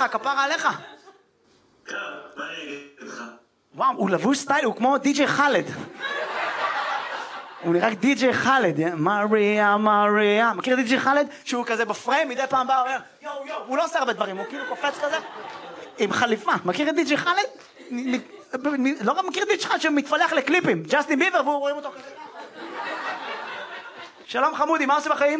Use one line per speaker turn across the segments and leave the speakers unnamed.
כפרה עליך.
מה אני אגיד לך?
וואו, הוא לבוש סטייל, הוא כמו די.ג'יי חאלד. הוא נראה די.ג'יי חאלד, מריה, מריה. מכיר די.ג'יי חאלד? שהוא כזה בפריים, מדי פעם בא, אומר, יו, יו, הוא לא עושה הרבה דברים, הוא כאילו קופץ כזה, עם חליפה. מכיר את די.ג'יי חאלד? לא רק מכיר את די.ג'יי חאלד שמתפלח לקליפים, ג'סטין ביבר, והוא רואים אותו כזה. שלום חמודי, מה עושה בחיים?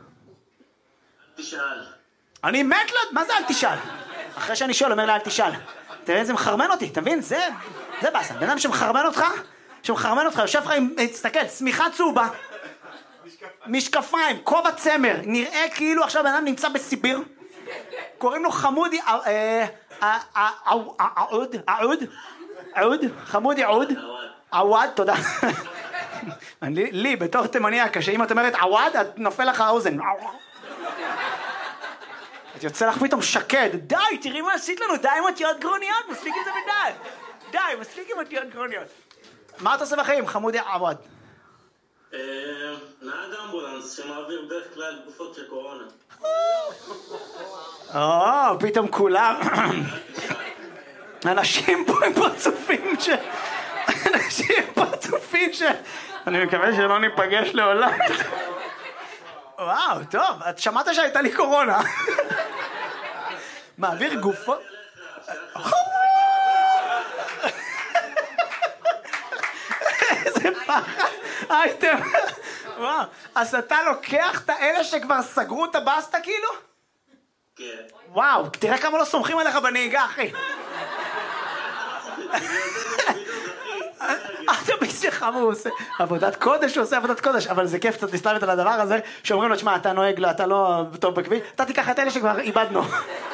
תשאל.
אני מת לו, מה זה אל תשאל? אחרי שאני שואל, אומר לה אל תשאל. תראה, זה מחרמן אותי, אתה מבין? זה בסה. בן אדם שמחרמן אותך, יושב לך עם, תסתכל, צמיחה צהובה, משקפיים, כובע צמר, נראה כאילו עכשיו בן אדם נמצא בסיביר, קוראים לו חמודי, חמודי עווד, תודה. לי, בתור תימניה, שאם את אומרת עווד, את נופל לך האוזן. את יוצא לך פתאום שקד, די, תראי מה עשית לנו, די עם אותיות גרוניות, מספיק עם זה מדי. די, מספיק עם אותיות גרוניות. מה אתה עושה בחיים, חמודי עווד?
נהג אמבולנס שמעביר בדרך כלל תקופות של קורונה.
פתאום כולם... אנשים פה עם פרצופים אני מקווה שלא ניפגש לעולם. וואו, טוב, את שמעת שהייתה לי קורונה. מעביר גופות... איזה פחד. הייתם... וואו, אז אתה לוקח את האלה שכבר סגרו את הבסטה כאילו?
כן.
וואו, תראה כמה לא סומכים עליך בנהיגה, אחי. אתה בשבילך מה הוא עושה? עבודת קודש, הוא עושה עבודת קודש, אבל זה כיף קצת להסתלבט על הדבר הזה, שאומרים לו, שמע, אתה נוהג, אתה לא טוב בכביש, אתה תיקח את אלה שכבר איבדנו.